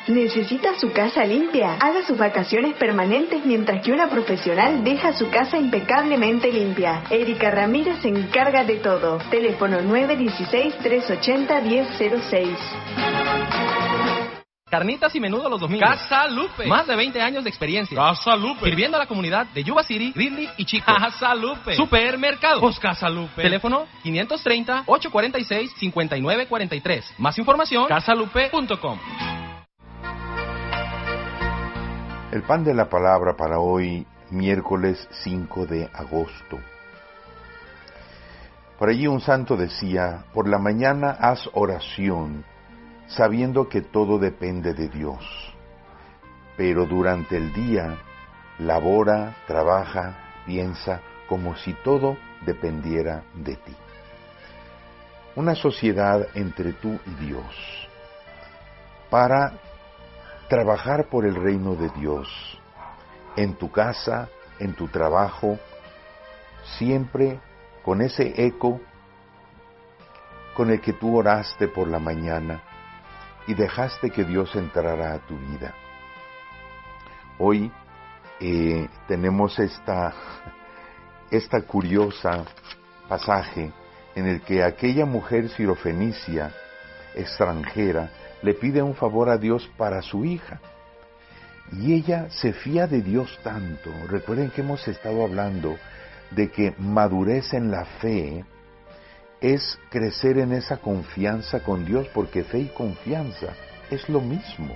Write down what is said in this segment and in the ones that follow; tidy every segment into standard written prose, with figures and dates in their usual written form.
¿Necesita su casa limpia? Haga sus vacaciones permanentes mientras que una profesional deja su casa impecablemente limpia. Erika Ramírez se encarga de todo. Teléfono 916-380-1006. Carnitas y menudo los domingos. Casa Lupe. Más de 20 años de experiencia. Casa Lupe. Sirviendo a la comunidad de Yuba City, Ridley y Chico. Casa Lupe. Supermercado. Pues Casa Lupe. Teléfono 530-846-5943. Más información, casalupe.com. El pan de la palabra para hoy, miércoles 5 de agosto. Por allí un santo decía: por la mañana haz oración, sabiendo que todo depende de Dios. Pero durante el día, labora, trabaja, piensa, como si todo dependiera de ti. Una sociedad entre tú y Dios. Para trabajar por el reino de Dios, en tu casa, en tu trabajo, siempre con ese eco con el que tú oraste por la mañana y dejaste que Dios entrara a tu vida. Hoy tenemos esta curiosa pasaje en el que aquella mujer sirofenicia extranjera le pide un favor a Dios para su hija. Y ella se fía de Dios tanto. Recuerden que hemos estado hablando de que madurez en la fe es crecer en esa confianza con Dios, porque fe y confianza es lo mismo.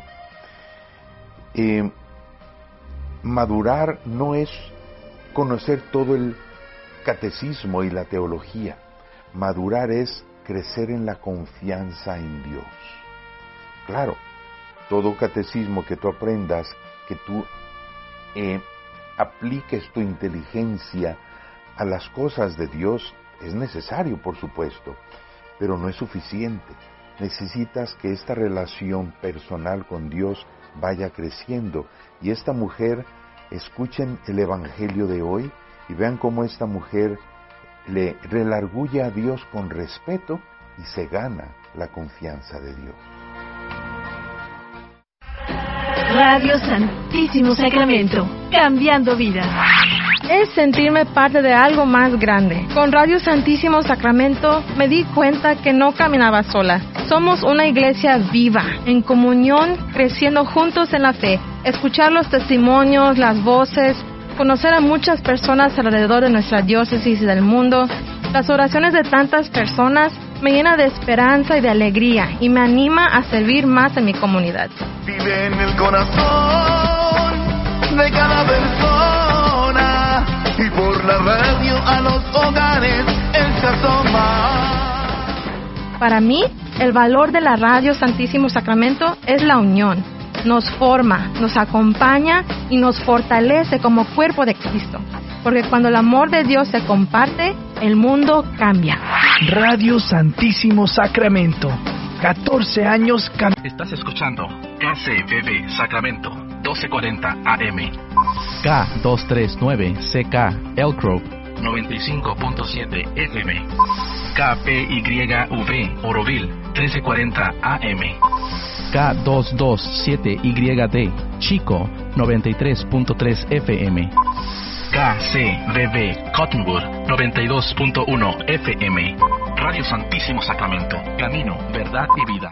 Madurar no es conocer todo el catecismo y la teología. Madurar es crecer en la confianza en Dios. Claro, todo catecismo que tú aprendas, que tú apliques tu inteligencia a las cosas de Dios, es necesario, por supuesto, pero no es suficiente. Necesitas que esta relación personal con Dios vaya creciendo. Y esta mujer, escuchen el evangelio de hoy y vean cómo esta mujer le redarguye a Dios con respeto y se gana la confianza de Dios. Radio Santísimo Sacramento, cambiando vidas. Es sentirme parte de algo más grande. Con Radio Santísimo Sacramento me di cuenta que no caminaba sola. Somos una iglesia viva, en comunión, creciendo juntos en la fe. Escuchar los testimonios, las voces, conocer a muchas personas alrededor de nuestra diócesis y del mundo. Las oraciones de tantas personas me llena de esperanza y de alegría y me anima a servir más en mi comunidad. Vive en el corazón de cada persona y por la radio a los hogares Él se asoma. Para mí, el valor de la Radio Santísimo Sacramento es la unión. Nos forma, nos acompaña y nos fortalece como cuerpo de Cristo. Porque cuando el amor de Dios se comparte, el mundo cambia. Radio Santísimo Sacramento, 14 años. Estás escuchando KCBB Sacramento, 1240 AM. K239 CK Elk Grove, 95.7 FM. KPYV Oroville, 1340 AM. K227YD Chico, 93.3 FM. KCBB Cottonwood, 92.1 FM. Radio Santísimo Sacramento, camino, verdad y vida.